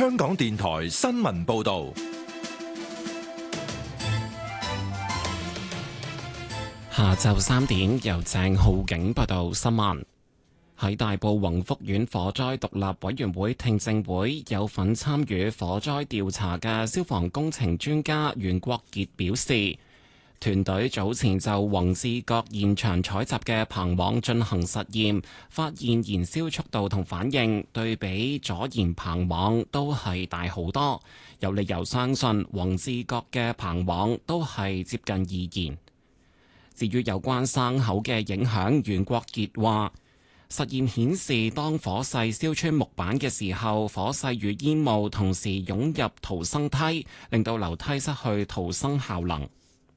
香港電台新聞報道。 下晝3點，由鄭浩景報道新聞。喺大埔宏福苑火災獨立委員會聽證會有份參與火災調查嘅消防工程專家袁國傑表示，團隊早前就宏志閣現場採集嘅棚網進行實驗，發現燃燒速度同反應對比左燃棚網都係大好多，有理由相信宏志閣嘅棚網都係接近易燃。至於有關生口嘅影響，袁國傑話：實驗顯示，當火勢燒穿木板嘅時候，火勢與煙霧同時湧入逃生梯，令到樓梯失去逃生效能。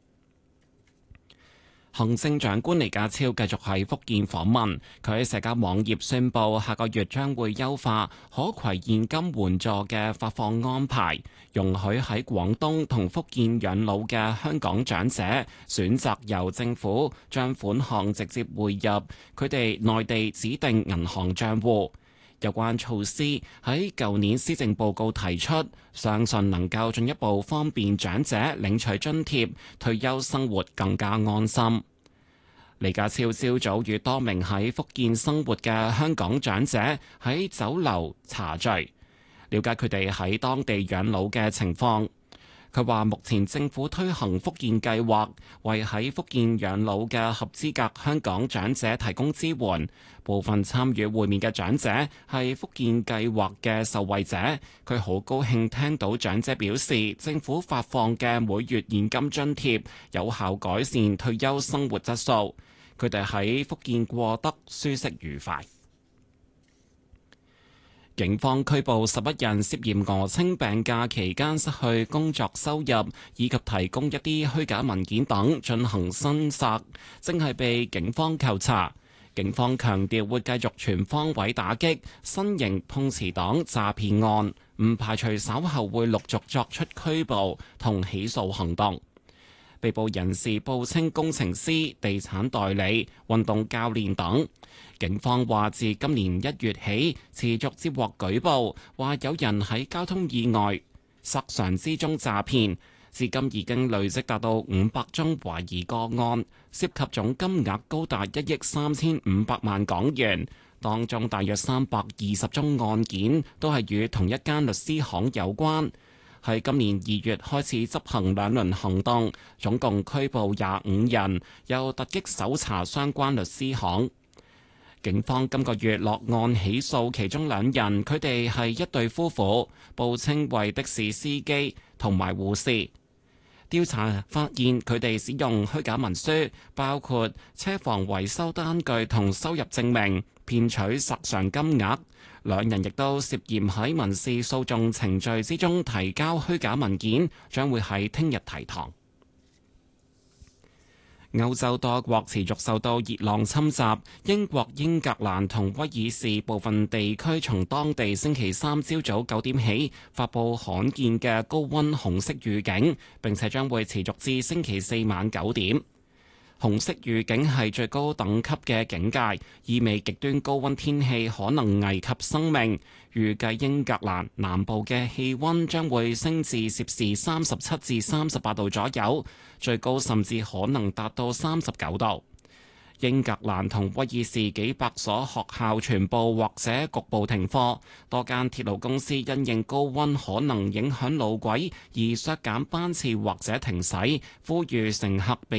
行政長官李家超繼續喺福建訪問，佢喺社交網頁宣布，下個月將會優化可攜現金援助嘅發放安排，容許喺廣東同福建養老嘅香港長者選擇由政府將款項直接匯入佢哋內地指定銀行帳戶。有關措施喺舊年施政報告提出，相信能夠進一步方便長者領取津貼，退休生活更加安心。李家超朝早與多名喺福建生活嘅香港長者喺酒樓茶聚，了解佢哋喺當地養老嘅情況。佢話目前政府推行福建計劃，為喺福建養老嘅合資格香港長者提供支援。部分參與會面嘅長者係福建計劃嘅受惠者，佢好高興聽到長者表示，政府發放嘅每月現金津貼有效改善退休生活質素。佢哋喺福建過得舒適愉快。警方拘捕11人，涉嫌訛稱病假期間失去工作收入，以及提供一啲虛假文件等進行申索，正係被警方扣查。警方強調會繼續全方位打擊新型碰瓷黨詐騙案，唔排除稍後會陸續作出拘捕同起訴行動。被捕人士報稱工程師、地產代理、運動教練等。警方話自今年1月起，持續接獲舉報，話有人喺交通意外索償之中詐騙，至今已經累積達到500宗懷疑個案，涉及總金額高達1億3500萬港元。當中大約320宗案件都係與同一間律師行有關。喺今年2月開始執行2輪行動，總共拘捕25人，又突擊搜查相關律師行。警方今個月落案起訴其中2人，佢哋係一對夫婦，報稱為的士司機同埋護士。調查發現佢哋使用虛假文書，包括車房維修單據同收入證明，騙取索償金額。2人亦都涉嫌喺民事訴訟程序之中提交虛假文件，將會喺聽日提堂。歐洲多國持續受到熱浪侵襲，英國、英格蘭同威爾士部分地區從當地星期3朝早9點起發佈罕見嘅高溫紅色預警，並且將會持續至星期4晚9點。紅色預警係最高等級嘅警戒，意味極端高溫天氣可能危及生命。預計英格蘭南部嘅氣溫將會升至攝氏37至38度左右，最高甚至可能達到39度。英格蘭同威爾士幾百所學校全部或者局部停課，多間鐵路公司因應高溫可能影響路軌而削減班次或者停駛，呼籲乘客避